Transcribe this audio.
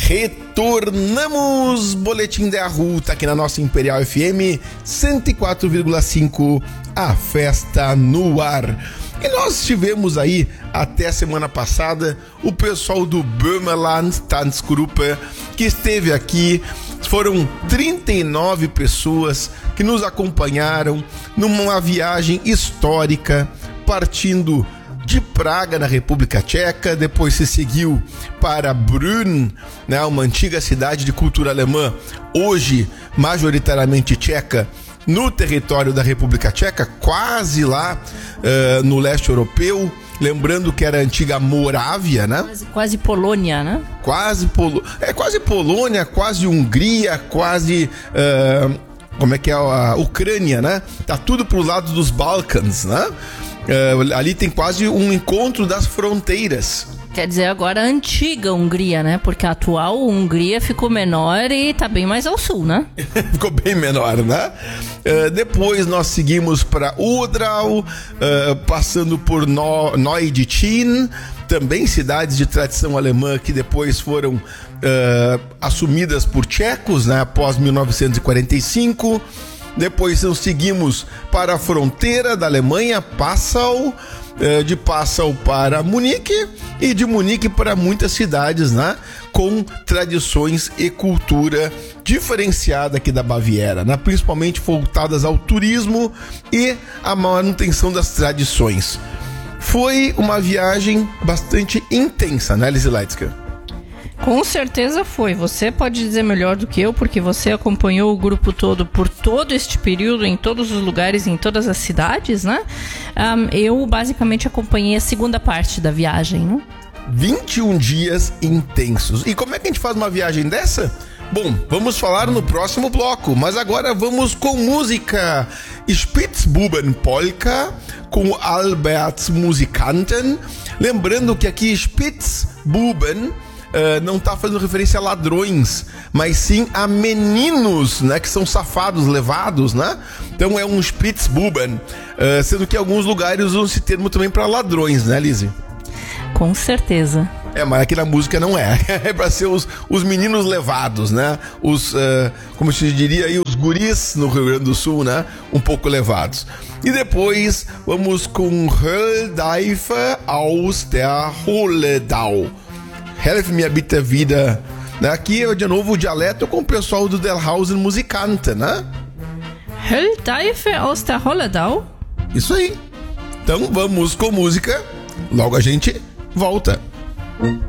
Retornamos, Boletim da Ruta aqui na nossa Imperial FM 104,5, a festa no ar. E nós tivemos aí, até a semana passada, o pessoal do Böhmerland Tanzgruppe que esteve aqui. Foram 39 pessoas que nos acompanharam numa viagem histórica, partindo de Praga, na República Tcheca, depois se seguiu para Brünn, né, uma antiga cidade de cultura alemã, hoje majoritariamente tcheca, no território da República Tcheca, quase lá no leste europeu. Lembrando que era a antiga Morávia, né? Quase Polônia, né? Quase Polônia, quase Hungria, quase... como é que é a Ucrânia, né? Tá tudo pro lado dos Balcãs, né? Ali tem quase um encontro das fronteiras. Quer dizer, agora a antiga Hungria, né? Porque a atual Hungria ficou menor e tá bem mais ao sul, né? Ficou bem menor, né? Depois nós seguimos para Udrau, passando por Neudittin, também cidades de tradição alemã que depois foram assumidas por tchecos, né? Após 1945. Depois nós seguimos para a fronteira da Alemanha, Passau, de Passau para Munique e de Munique para muitas cidades, né, com tradições e cultura diferenciada aqui da Baviera, né, principalmente voltadas ao turismo e à manutenção das tradições. Foi uma viagem bastante intensa, né, Lizzy Leitzker? Com certeza foi. Você pode dizer melhor do que eu, porque você acompanhou o grupo todo por todo este período, em todos os lugares, em todas as cidades, né? Eu basicamente acompanhei a segunda parte da viagem, né? 21 dias intensos. E como é que a gente faz uma viagem dessa? Bom, vamos falar no próximo bloco, mas agora vamos com música. Spitzbuben Polka com Alberts Musikanten. Lembrando que aqui Spitzbuben não está fazendo referência a ladrões, mas sim a meninos, né, que são safados, levados, né? Então é um Spitzbuben, sendo que em alguns lugares usam esse termo também para ladrões, né, Lizzy? Com certeza. Mas aqui na música não é. É para ser os meninos levados, né? Como se diria aí, os guris no Rio Grande do Sul, né? Um pouco levados. E depois vamos com Hölldeife aus der Holedau. Helf mir bitte wieder. Aqui é de novo o dialeto com o pessoal do Delhausen Musikanten, né? Hölldeife aus der Holedau? Isso aí. Então vamos com música. Logo a gente volta.